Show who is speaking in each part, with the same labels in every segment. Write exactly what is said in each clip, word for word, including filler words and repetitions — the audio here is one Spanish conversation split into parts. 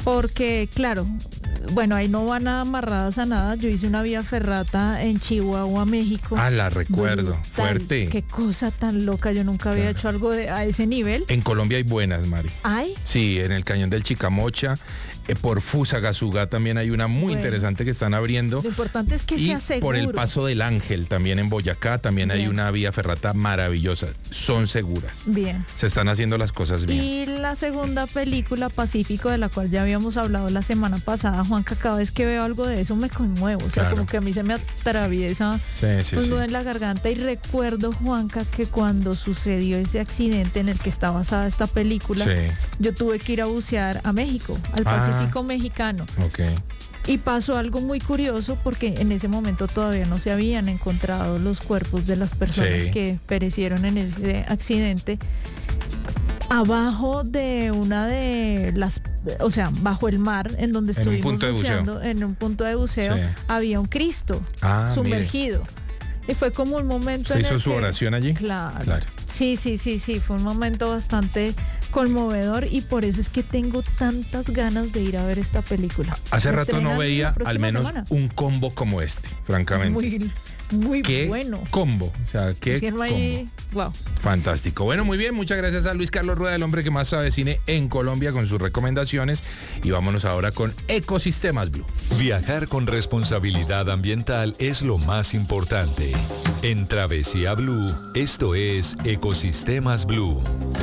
Speaker 1: porque claro, bueno, ahí no van amarradas a nada. Yo hice una vía ferrata en Chihuahua, México.
Speaker 2: Ah, la recuerdo,
Speaker 1: Brutal.
Speaker 2: fuerte.
Speaker 1: Qué cosa tan loca, yo nunca había
Speaker 2: Claro.
Speaker 1: hecho algo de, a ese nivel.
Speaker 2: En Colombia hay buenas, Mari.
Speaker 1: ¿Ay?
Speaker 2: Sí, en el Cañón del Chicamocha, eh, por Fusagasugá también hay una muy
Speaker 1: Bueno.
Speaker 2: interesante que están abriendo.
Speaker 1: Lo importante es que
Speaker 2: Y
Speaker 1: sea seguro.
Speaker 2: por el Paso del Ángel, también en Boyacá, también hay
Speaker 1: Bien.
Speaker 2: una vía ferrata maravillosa. Son seguras.
Speaker 1: Bien.
Speaker 2: Se están haciendo las cosas bien.
Speaker 1: Y la segunda película, Pacífico, de la cual ya habíamos hablado la semana pasada, Juanca, cada vez que veo algo de eso me conmuevo. O sea,
Speaker 2: Claro.
Speaker 1: como que a mí se me atraviesa
Speaker 2: Sí, sí,
Speaker 1: un
Speaker 2: sí.
Speaker 1: nudo en la garganta. Y recuerdo, Juanca, que cuando sucedió ese accidente en el que está basada esta película,
Speaker 2: Sí,
Speaker 1: yo tuve que ir a bucear a México, al
Speaker 2: Ah.
Speaker 1: Pacífico mexicano.
Speaker 2: ok.
Speaker 1: Y pasó algo muy curioso porque en ese momento todavía no se habían encontrado los cuerpos de las personas
Speaker 2: Sí.
Speaker 1: que perecieron en ese accidente. Abajo de una de las, o sea, bajo el mar, en donde
Speaker 2: En un
Speaker 1: estuvimos
Speaker 2: punto de buceo.
Speaker 1: buceando, en un punto de buceo,
Speaker 2: Sí.
Speaker 1: había un Cristo
Speaker 2: Ah,
Speaker 1: sumergido. Y fue como un momento
Speaker 2: ¿Se
Speaker 1: en
Speaker 2: hizo
Speaker 1: el
Speaker 2: su
Speaker 1: que-
Speaker 2: oración allí?
Speaker 1: Claro.
Speaker 2: Claro.
Speaker 1: Sí, sí, sí, sí, fue un momento bastante conmovedor y por eso es que tengo tantas ganas de ir a ver esta película.
Speaker 2: Hace
Speaker 1: Se
Speaker 2: rato no
Speaker 1: estrena la
Speaker 2: veía al
Speaker 1: próxima
Speaker 2: menos
Speaker 1: semana.
Speaker 2: un combo como este, francamente.
Speaker 1: Muy, muy
Speaker 2: ¿Qué
Speaker 1: bueno.
Speaker 2: combo? O sea, qué
Speaker 1: Hicieron
Speaker 2: combo.
Speaker 1: ahí, wow.
Speaker 2: Fantástico. Bueno, muy bien. Muchas gracias a Luis Carlos Rueda, el hombre que más sabe cine en Colombia, con sus recomendaciones. Y vámonos ahora con Ecosistemas Blue.
Speaker 3: Viajar con responsabilidad ambiental es lo más importante. En Travesía Blue, esto es Ecosistemas Blue.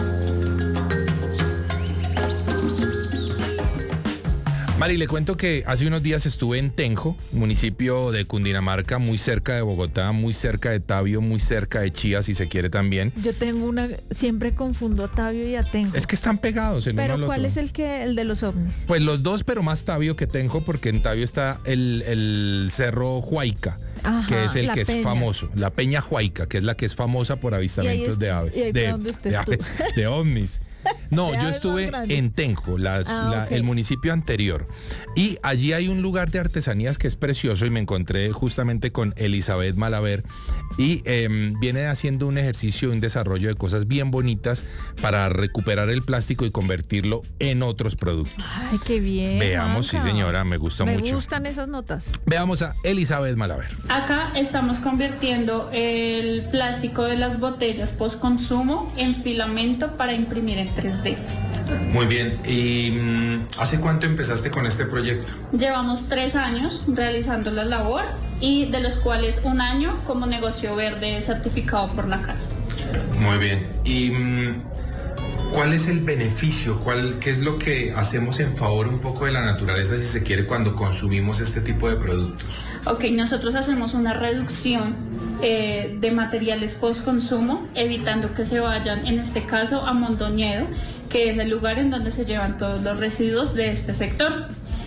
Speaker 2: Mari, le cuento que hace unos días estuve en Tenjo, municipio de Cundinamarca, muy cerca de Bogotá, muy cerca de Tabio, muy cerca de Chía, si se quiere también.
Speaker 1: Yo tengo una, siempre confundo a Tabio y a Tenjo.
Speaker 2: Es que están pegados el uno
Speaker 1: Pero
Speaker 2: al
Speaker 1: ¿cuál
Speaker 2: otro.
Speaker 1: es el que, el de los ovnis?
Speaker 2: Pues los dos, pero más Tabio que Tenjo, porque en Tabio está el, el cerro Huayca,
Speaker 1: Ajá,
Speaker 2: que es el
Speaker 1: la
Speaker 2: que es
Speaker 1: peña.
Speaker 2: famoso, la Peña Huayca, que es la que es famosa por avistamientos
Speaker 1: es-
Speaker 2: de aves,
Speaker 1: y ahí fue
Speaker 2: de,
Speaker 1: donde usted
Speaker 2: de
Speaker 1: estuvo.
Speaker 2: aves, de ovnis. No,
Speaker 1: De
Speaker 2: yo
Speaker 1: aves
Speaker 2: estuve
Speaker 1: más grandes.
Speaker 2: en Tenjo, las-
Speaker 1: Ah,
Speaker 2: la-
Speaker 1: ok.
Speaker 2: el municipio anterior. Y allí hay un lugar de artesanías que es precioso y me encontré justamente con Elizabeth Malaver y eh, viene haciendo un ejercicio, un desarrollo de cosas bien bonitas para recuperar el plástico y convertirlo en otros productos.
Speaker 1: Ay, qué bien.
Speaker 2: Veamos, sí
Speaker 1: Juanca.
Speaker 2: señora, me gustó
Speaker 1: Me
Speaker 2: mucho.
Speaker 1: gustan esas notas.
Speaker 2: Veamos a Elizabeth Malaver.
Speaker 4: Acá estamos convirtiendo el plástico de las botellas postconsumo en filamento para imprimir en tres D.
Speaker 5: Muy bien. ¿Y mm, hace cuánto empezaste con este proyecto?
Speaker 4: Llevamos tres años realizando la labor y de los cuales un año como negocio verde certificado por la C A R.
Speaker 5: Muy bien. ¿Y mm, cuál es el beneficio? ¿Cuál, ¿Qué es lo que hacemos en favor un poco de la naturaleza, si se quiere, cuando consumimos este tipo de productos?
Speaker 4: Ok, nosotros hacemos una reducción eh, de materiales post-consumo, evitando que se vayan, en este caso, a Mondoñedo, que es el lugar en donde se llevan todos los residuos de este sector.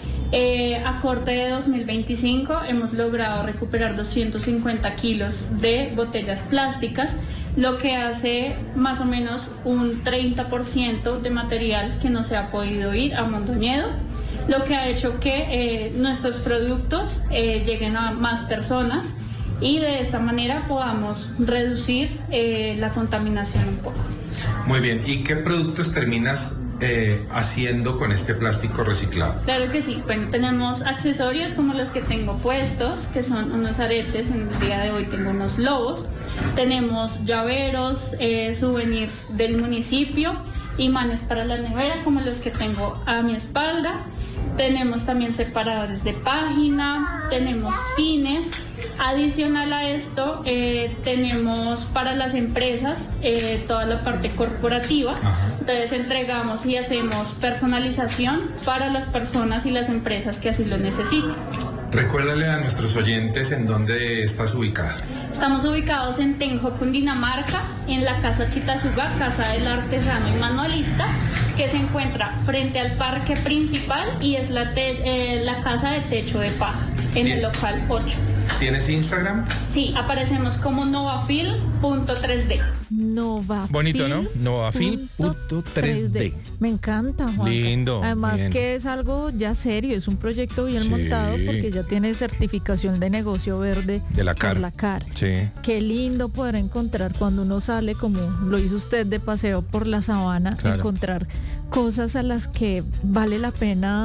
Speaker 4: Eh, a corte de dos mil veinticinco hemos logrado recuperar doscientos cincuenta kilos de botellas plásticas, lo que hace más o menos un treinta por ciento de material que no se ha podido ir a Mondoñedo, lo que ha hecho que eh, nuestros productos eh, lleguen a más personas y de esta manera podamos reducir eh, la contaminación un poco.
Speaker 5: Muy bien. ¿Y qué productos terminas eh, haciendo con este plástico reciclado?
Speaker 4: Claro que sí. Bueno, tenemos accesorios como los que tengo puestos, que son unos aretes. En el día de hoy tengo unos lobos. Tenemos llaveros, eh, souvenirs del municipio, imanes para la nevera como los que tengo a mi espalda. Tenemos también separadores de página, tenemos pines. Adicional a esto, eh, tenemos para las empresas eh, toda la parte corporativa. Entonces entregamos y hacemos personalización para las personas y las empresas que así lo necesiten.
Speaker 5: Recuérdale a nuestros oyentes en dónde estás ubicada.
Speaker 4: Estamos ubicados en Tenjo, Cundinamarca, en la Casa Chitazugá, Casa del Artesano y Manualista, que se encuentra frente al parque principal y es la, te- eh, la casa de techo de paja, en el
Speaker 5: Bien.
Speaker 4: local ocho.
Speaker 5: ¿Tienes Instagram?
Speaker 4: Sí, aparecemos como novafil punto tres D.
Speaker 1: Novafil.
Speaker 2: Bonito, ¿no? Novafil punto tres D.
Speaker 1: Me encanta, Juanca.
Speaker 2: Lindo,
Speaker 1: Además
Speaker 2: bien.
Speaker 1: que es algo ya serio, es un proyecto bien
Speaker 2: Sí.
Speaker 1: montado porque ya tiene certificación de negocio verde
Speaker 2: De la
Speaker 1: por
Speaker 2: C A R.
Speaker 1: la C A R.
Speaker 2: Sí.
Speaker 1: Qué lindo poder encontrar cuando uno sale, como lo hizo usted, de paseo por la sabana,
Speaker 2: Claro.
Speaker 1: encontrar cosas a las que vale la pena